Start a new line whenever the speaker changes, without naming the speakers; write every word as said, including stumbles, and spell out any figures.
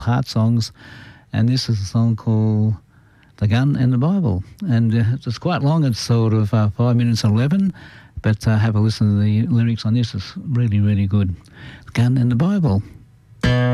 heart songs, and this is a song called The Gun and the Bible. And uh, it's quite long, it's sort of uh, five minutes eleven, but uh, have a listen to the lyrics on this. It's really, really good. The Gun and the Bible.